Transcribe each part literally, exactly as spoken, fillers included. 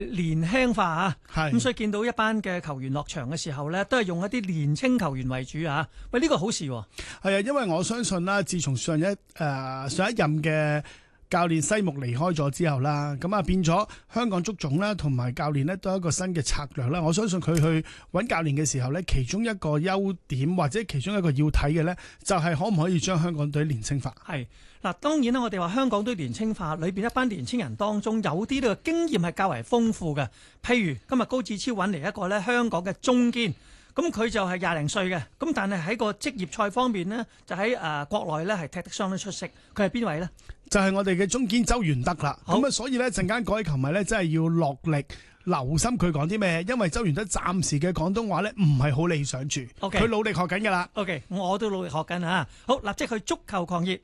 年輕化啊， 係咁所以見到一班嘅球員落場嘅時候咧，都係用一啲年青球員為主啊。喂，呢、這個好事喎、啊。 係啊，因為我相信啦，自從上一誒、呃、上一任嘅教練西木離開咗之後啦，咁啊變咗香港足總啦，同埋教練呢都有一個新嘅策略啦。我相信佢去揾教練嘅時候呢，其中一個優點或者其中一個要睇嘅呢，就係、是、可唔可以將香港隊年青化。 係嗱，當然啦，我哋話香港隊年青化裏邊一班年青人當中，有啲呢個經驗係較為豐富嘅。譬如今日高志超揾嚟一個咧香港嘅中堅，咁佢就係廿零歲嘅，咁但係喺個職業賽方面呢，就喺誒、呃、國內咧係踢得相當出色。佢係邊位呢？ 就係我哋嘅中堅周元德啦。咁啊，所以呢陣間各位球迷呢，真係要落力留心佢講啲咩，因為周元德暫時嘅廣東話呢，唔係好理想住。佢、okay. 努力學緊㗎啦。 OK， 我都努力學緊啊！好，立即去足球狂熱。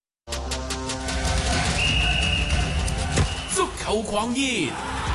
足球狂熱，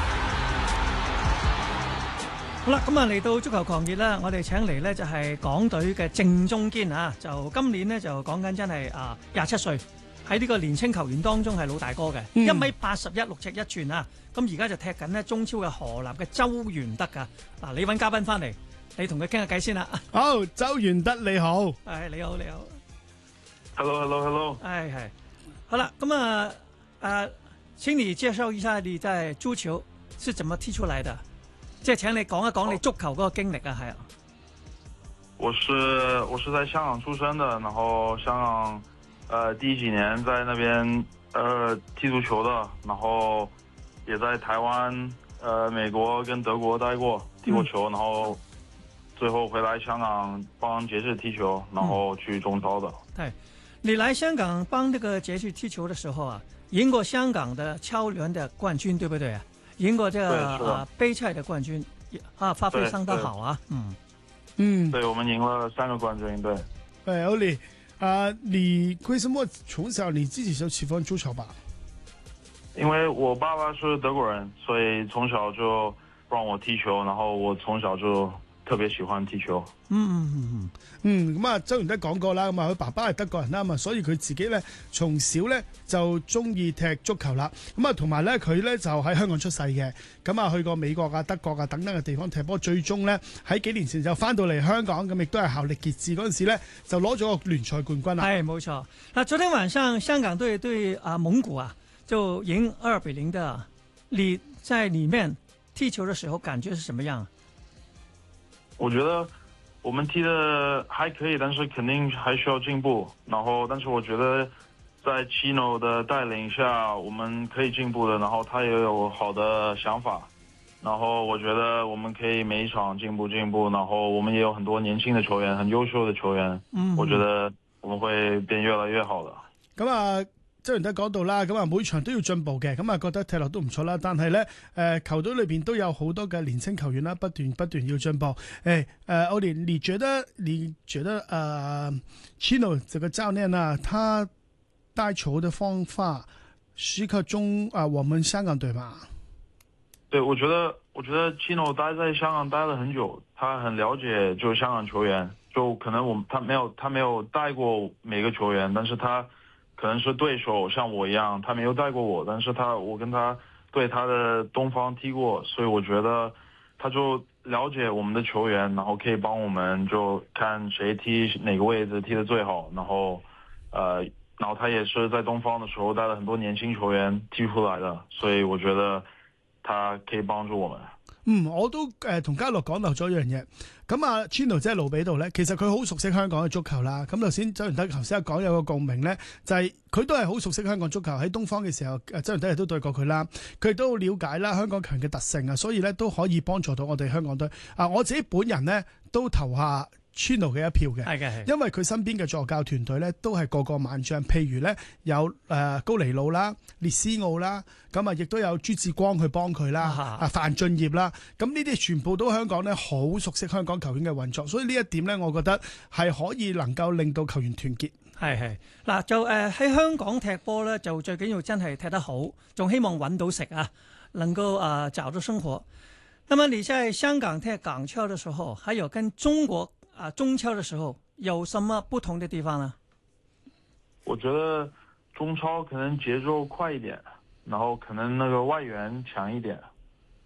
好啦，咁啊嚟到足球狂熱啦，我哋請嚟呢就係港隊嘅正中堅啊，就今年呢，就講緊真係啊廿七歲，喺呢個年青球員當中係老大哥嘅，一、嗯、米八十一六尺一寸啊，咁而家就踢緊呢中超嘅河南嘅周元德噶。嗱，你揾嘉賓翻嚟，你同佢傾下偈先啦。 好，周元德你好。 係、哎、你好你好。 Hello，Hello，Hello。 係係，好啦，咁啊誒。請你介紹一下你在足球是怎麼踢出來的，即係請你講一講你足球嗰個經歷啊，係啊。 我是我是在香港出生的，然後香港，呃，第幾年在那邊，呃，踢足球的，然後也在台灣、呃，美國跟德國待過，踢過球，嗯、然後最後回來香港幫傑志踢球，然後去中超的。對、嗯， 你來香港幫這個傑志踢球的時候啊，贏過香港的超聯的冠軍，對不對啊？贏過這個啊杯賽的冠軍，啊發揮相當好啊。嗯嗯，對，我們贏了三個冠軍。對， 誒，Oli，啊，你為什麼從小你自己就喜歡足球吧？ 因為我爸爸是德國人，所以從小就讓我踢球，然後我從小就特別喜歡踢球。 嗯嗯嗯嗯， 嗯咁啊，周元德講過啦，咁啊佢爸爸係德國人啦嘛，所以佢自己咧從小咧就中意踢足球啦。咁啊同埋咧佢咧就喺香港出世嘅，咁啊去過美國啊、德國啊等等嘅地方踢波，最終咧喺幾年前就翻到嚟香港，咁亦都係效力傑志嗰陣時咧就攞咗個聯賽冠軍啦。 係冇錯。嗱，昨天晚上香港隊對啊蒙古啊就贏二比零的，你在裡面踢球的時候感覺是什麼樣？ 我覺得我們踢得還可以，但是肯定還需要進步。然後，但是我覺得在 Chino 的帶領下，我們可以進步的。然後他也有好的想法。然後我覺得我們可以每一場進步進步。然後我們也有很多年輕的球員，很優秀的球員。嗯，我覺得我們會變越來越好的。 咁啊。周元德講到啦，咁啊每場都要進步嘅，咁啊覺得踢落都唔錯啦。但係咧，誒、呃、球隊裏邊都有好多嘅年輕球員啦，不斷不斷要進步。誒、哎、誒，我、呃、哋你覺得你覺得誒、呃、Chino 這個教練啊，他帶球的方法適合中啊、呃、我們香港隊嘛？ 對，我覺得我覺得 Chino 待在香港待了很久，他很了解就香港球員，就可能我們他沒有他沒有帶過每個球員，但是他。可能是對手像我一樣，他沒有帶過我，但是他我跟他對他的東方踢過，所以我覺得他就了解我們的球員，然後可以幫我們就看誰踢哪個位置踢得最好，然後呃，然後他也是在東方的時候帶了很多年輕球員踢出來的，所以我覺得他可以幫助我們。 嗯，我都誒同嘉樂講漏咗一樣嘢。咁啊 Chino 即係盧比度咧，其實佢好熟悉香港嘅足球啦。咁頭先周元德頭先一講有個共鳴咧，就係、是、佢都係好熟悉香港足球。喺東方嘅時候，誒周元德亦都對過佢啦。佢亦都好了解啦香港強嘅特性啊，所以咧都可以幫助到我哋香港隊。啊，我自己本人咧都投下Chino 嘅一票嘅，係嘅，因為佢身邊嘅助教團隊咧都係個個猛將，譬如咧有誒、呃、高尼路啦、列斯奧啦，咁啊亦都有朱志光去幫佢啦，啊，啊范俊業啦，咁呢啲全部都香港咧好熟悉香港球員嘅運作，所以呢一點咧，我覺得係可以能夠令到球員團結。 係係嗱，就誒喺、呃、香港踢波咧，就最緊要真係踢得好，仲希望揾到食啊，能夠啊、呃、找到生活。那麼你在香港踢港超嘅時候，還有跟中國啊，中超的時候有什麼不同的地方呢？ 我覺得中超可能節奏快一點，然後可能那個外援強一點。